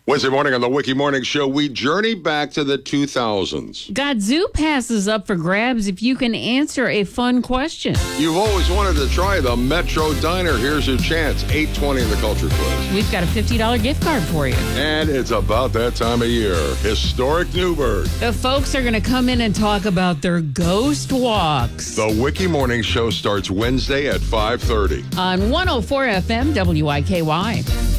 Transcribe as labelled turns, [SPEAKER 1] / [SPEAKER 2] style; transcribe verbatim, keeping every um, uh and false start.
[SPEAKER 1] Wednesday morning on the Wiki Morning Show, we journey back to the two thousands.
[SPEAKER 2] Got zoo passes up for grabs if you can answer a fun question.
[SPEAKER 1] You've always wanted to try the Metro Diner. Here's your chance. eight twenty in the Culture Quiz.
[SPEAKER 2] We've got a fifty dollars gift card for you.
[SPEAKER 1] And it's about that time of year. Historic Newburgh.
[SPEAKER 2] The folks are going to come in and talk about their ghost walks.
[SPEAKER 1] The Wiki Morning Show starts Wednesday at five thirty.
[SPEAKER 2] On one oh four F M W I K Y.